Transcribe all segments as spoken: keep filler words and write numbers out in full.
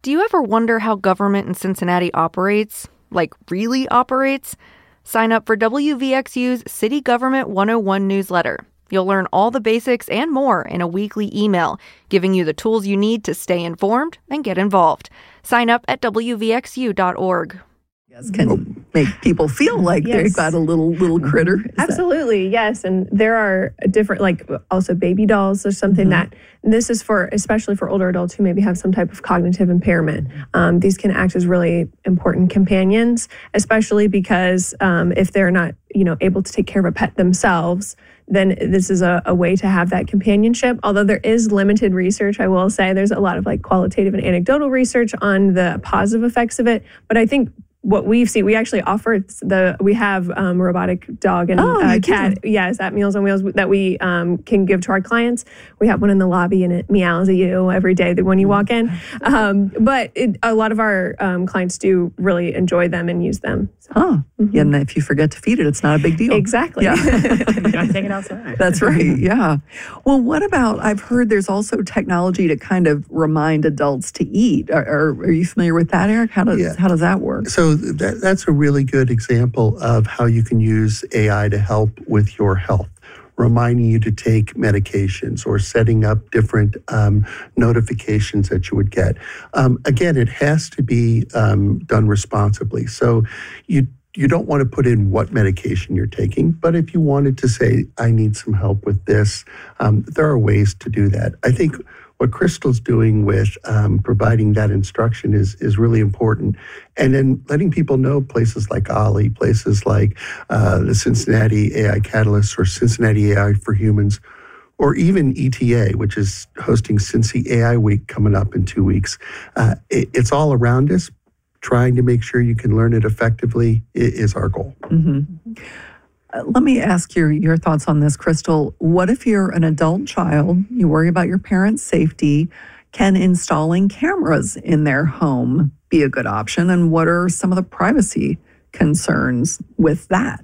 Do you ever wonder how government in Cincinnati operates? Like, really operates? Sign up for W V X U's City Government one oh one newsletter. You'll learn all the basics and more in a weekly email, giving you the tools you need to stay informed and get involved. Sign up at W V X U dot org. Yes, can make people feel like yes. they've got a little little critter. Is Absolutely, that... yes. And there are different, like also baby dolls or something mm-hmm. that, this is for, especially for older adults who maybe have some type of cognitive impairment. Um, these can act as really important companions, especially because um, if they're not, you know, able to take care of a pet themselves, then this is a, a way to have that companionship. Although there is limited research, I will say, there's a lot of like qualitative and anecdotal research on the positive effects of it. But I think what we've seen, we actually offer the, we have um, robotic dog and oh, uh, cat, yes, at Meals on Wheels that we um, can give to our clients. We have one in the lobby and it meows at you every day when you walk in. Um, but it, a lot of our um, clients do really enjoy them and use them. So. Huh. Mm-hmm. Yeah, and if you forget to feed it, it's not a big deal. Exactly. Yeah. You gotta take it outside. That's right, yeah. Well, what about, I've heard there's also technology to kind of remind adults to eat. Are, are, are you familiar with that, Eric? How does, yeah. how does that work? So that, that's a really good example of how you can use A I to help with your health, reminding you to take medications or setting up different um, notifications that you would get. Um, again, it has to be um, done responsibly. So you you don't want to put in what medication you're taking, but if you wanted to say, I need some help with this, um, there are ways to do that. I think what Crystal's doing with um, providing that instruction is is really important. And then letting people know places like Ollie, places like uh, the Cincinnati A I Catalyst or Cincinnati A I for Humans, or even E T A, which is hosting Cincy A I Week coming up in two weeks. Uh, it, it's all around us. Trying to make sure you can learn it effectively is our goal. Mm-hmm. Uh, let me ask you your thoughts on this, Crystal. What if you're an adult child, you worry about your parents' safety, can installing cameras in their home be a good option? And what are some of the privacy concerns with that?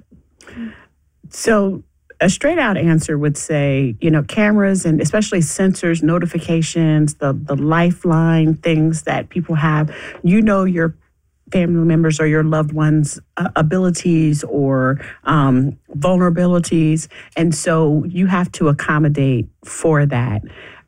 So a straight out answer would say, you know, cameras and especially sensors, notifications, the, the lifeline things that people have, you know, your family members or your loved ones' uh, abilities or um, vulnerabilities. And so you have to accommodate for that.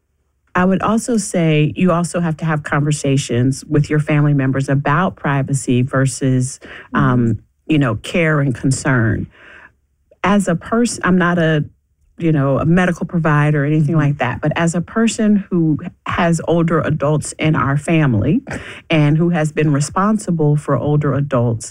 I would also say you also have to have conversations with your family members about privacy versus, um, you know, care and concern. As a person, I'm not a, you know, a medical provider or anything like that, but as a person who has older adults in our family and who has been responsible for older adults,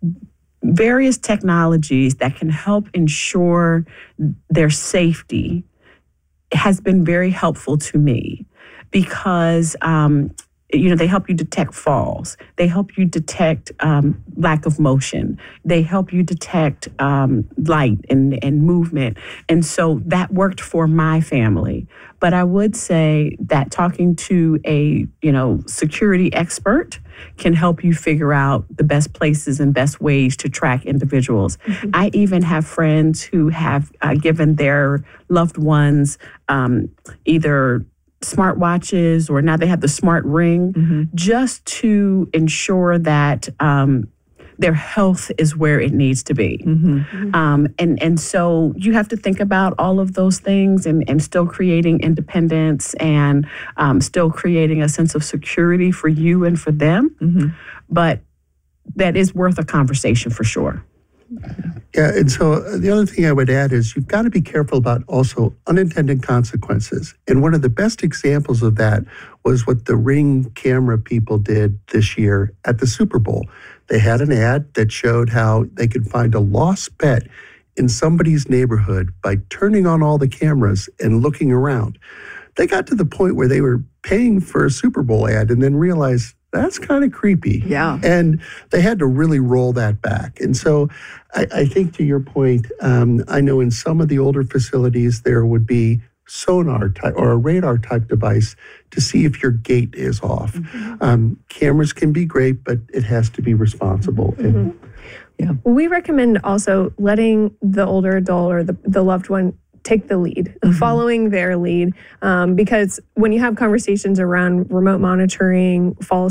various technologies that can help ensure their safety has been very helpful to me because, um, you know, they help you detect falls. They help you detect um, lack of motion. They help you detect um, light and, and movement. And so that worked for my family. But I would say that talking to a, you know, security expert can help you figure out the best places and best ways to track individuals. Mm-hmm. I even have friends who have uh, given their loved ones um, either smartwatches or now they have the smart ring mm-hmm. just to ensure that um, their health is where it needs to be. Mm-hmm. Mm-hmm. Um, and, and so you have to think about all of those things and, and still creating independence and um, still creating a sense of security for you and for them. Mm-hmm. But that is worth a conversation for sure. Yeah, and so the other thing I would add is you've got to be careful about also unintended consequences. And one of the best examples of that was what the Ring camera people did this year at the Super Bowl. They had an ad that showed how they could find a lost pet in somebody's neighborhood by turning on all the cameras and looking around. They got to the point where they were paying for a Super Bowl ad and then realized that's kind of creepy. Yeah. And they had to really roll that back. And so I, I think to your point, um, I know in some of the older facilities, there would be sonar type or a radar type device to see if your gate is off. Mm-hmm. Um, cameras can be great, but it has to be responsible. Mm-hmm. And, yeah. We recommend also letting the older adult or the, the loved one take the lead, mm-hmm. following their lead, um, because when you have conversations around remote monitoring, fall